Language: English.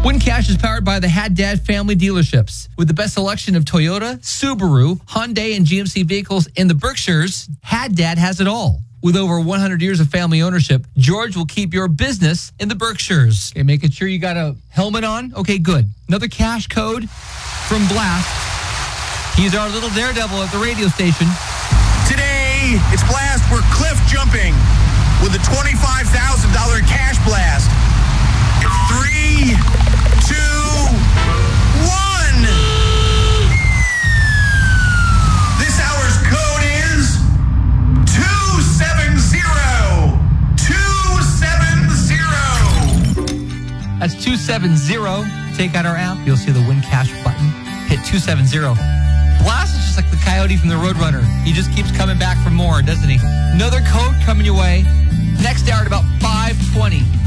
Win Cash is powered by the Haddad family dealerships. With the best selection of Toyota, Subaru, Hyundai, and GMC vehicles in the Berkshires, Haddad has it all. With over 100 years of family ownership, George will keep your business in the Berkshires. Okay, making sure you got a helmet on? Okay, good. Another cash code from Blast. He's our little daredevil at the radio station. Today, it's Blast. We're cliff jumping with a $25,000 cash blast. 3, 2, 1. This hour's code is 270. 270. That's 270. Take out our app. You'll see the Win Cash button. Hit 270. Blast is just like the coyote from the Roadrunner. He just keeps coming back for more, doesn't he? Another code coming your way. Next hour at about 5:20.